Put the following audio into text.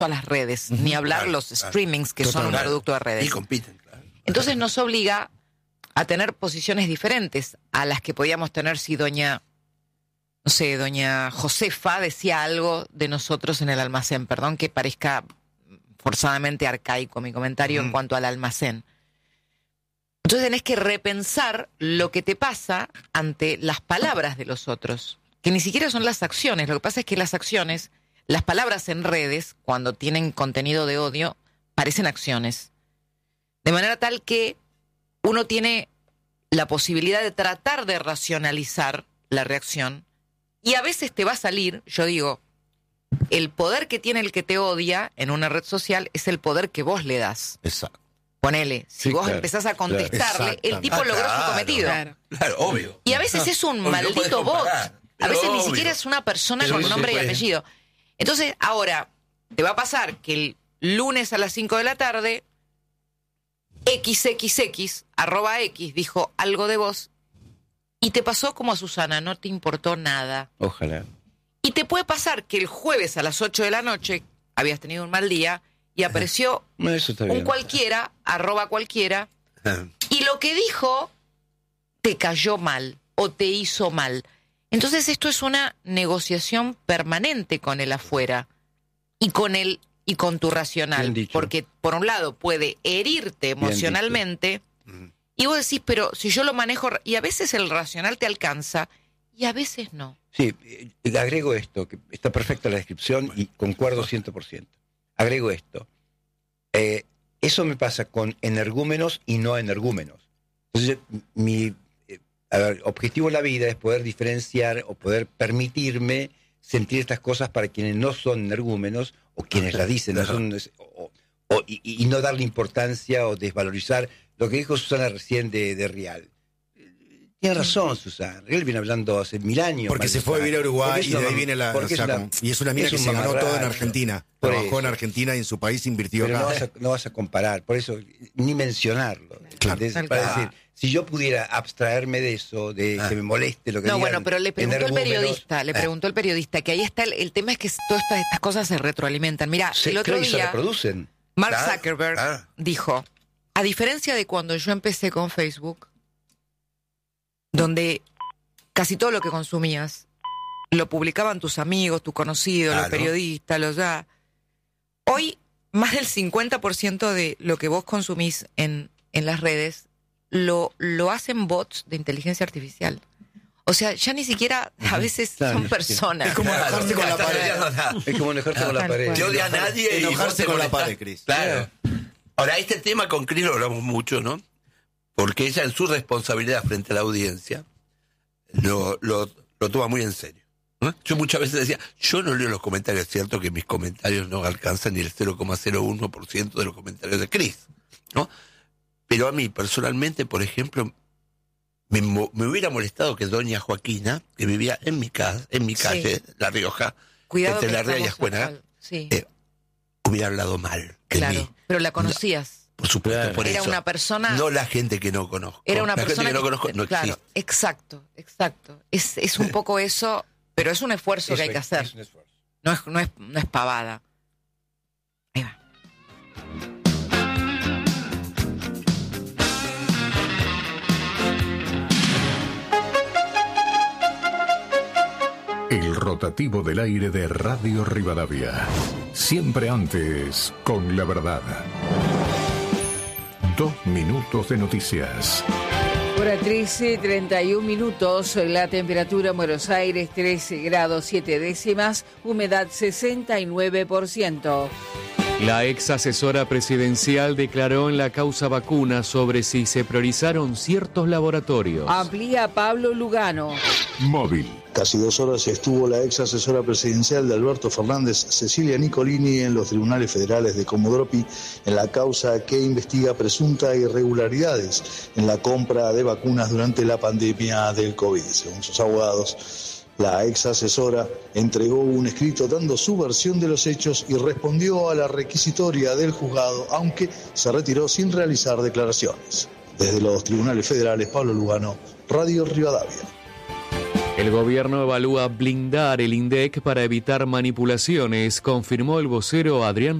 a las redes, ni hablar los streamings que son un producto de redes. Y compiten, claro. Entonces nos obliga a tener posiciones diferentes a las que podíamos tener si doña Josefa decía algo de nosotros en el almacén. Perdón que parezca forzadamente arcaico mi comentario en cuanto al almacén. Entonces tenés que repensar lo que te pasa ante las palabras de los otros, que ni siquiera son las acciones. Lo que pasa es que las acciones, las palabras en redes, cuando tienen contenido de odio, parecen acciones. De manera tal que uno tiene la posibilidad de tratar de racionalizar la reacción y a veces te va a salir, yo digo, el poder que tiene el que te odia en una red social es el poder que vos le das. Exacto. Ponele, si vos empezás a contestarle, el tipo logró su cometido. Claro, obvio. Y a veces es un maldito bot. A veces ni siquiera es una persona con nombre y apellido. Entonces, ahora, te va a pasar que el lunes a las 5 de la tarde, XXX, @X, dijo algo de vos, y te pasó como a Susana, no te importó nada. Ojalá. Y te puede pasar que el jueves a las 8 de la noche, habías tenido un mal día, y apareció un cualquiera, @cualquiera, y lo que dijo te cayó mal o te hizo mal. Entonces esto es una negociación permanente con el afuera y con tu racional, porque por un lado puede herirte emocionalmente y vos decís, pero si yo lo manejo, y a veces el racional te alcanza y a veces no. Sí, agrego esto, que está perfecta la descripción y concuerdo 100%. Agrego esto. Eso me pasa con energúmenos y no energúmenos. Entonces, mi objetivo en la vida es poder diferenciar o poder permitirme sentir estas cosas para quienes no son energúmenos o quienes las dicen, no son, y no darle importancia o desvalorizar lo que dijo Susana recién de Rial. Tiene razón, Susana. Rial viene hablando hace 1000 años. Porque se fue a vivir a Uruguay y de ahí viene la... y es una mina que se ganó todo en Argentina. Trabajó en Argentina y en su país invirtió. Pero no vas a comparar, por eso ni mencionarlo. Claro. Para decir, si yo pudiera abstraerme de eso, de que me moleste lo que no, digan, bueno, pero le preguntó el periodista, que ahí está el tema es que todas estas cosas se retroalimentan. Mira, el otro día se reproducen. Mark Zuckerberg dijo, a diferencia de cuando yo empecé con Facebook, donde casi todo lo que consumías lo publicaban tus amigos, tus conocidos, los periodistas, hoy más del 50% de lo que vos consumís en las redes lo hacen bots de inteligencia artificial. O sea, ya ni siquiera a veces son personas. Es como enojarse con la pared. Es como enojarse con la pared. Que odia a nadie y enojarse con la pared, Cris. Claro. Ahora, este tema con Cris lo hablamos mucho, ¿no? Porque ella en su responsabilidad frente a la audiencia lo toma muy en serio, ¿no? Yo muchas veces decía, yo no leo los comentarios, es cierto que mis comentarios no alcanzan ni el 0,01% de los comentarios de Cris, ¿no? Pero a mí, personalmente, por ejemplo, me hubiera molestado que doña Joaquina, que vivía en mi calle, La Rioja, entre La Ría y Ascuénaga, hubiera hablado mal de mí. Pero la conocías. Por supuesto, por era eso. una persona... No la gente que no conozco. Era una persona gente que no conozco no claro, existe. Exacto. Es un poco eso, pero es un esfuerzo que hay que hacer. Es un esfuerzo. No es pavada. Ahí va. El rotativo del aire de Radio Rivadavia. Siempre antes, con la verdad. 2 minutos de noticias. Hora 13, 31 minutos. La temperatura en Buenos Aires, 13 grados 7 décimas. Humedad 69%. La ex asesora presidencial declaró en la causa vacuna sobre si se priorizaron ciertos laboratorios. Amplía Pablo Lugano. Móvil. Casi 2 horas estuvo la ex asesora presidencial de Alberto Fernández, Cecilia Nicolini, en los tribunales federales de Comodoro Pi en la causa que investiga presuntas irregularidades en la compra de vacunas durante la pandemia del COVID. Según sus abogados, la ex asesora entregó un escrito dando su versión de los hechos y respondió a la requisitoria del juzgado, aunque se retiró sin realizar declaraciones. Desde los tribunales federales, Pablo Lugano, Radio Rivadavia. El gobierno evalúa blindar el INDEC para evitar manipulaciones, confirmó el vocero Adrián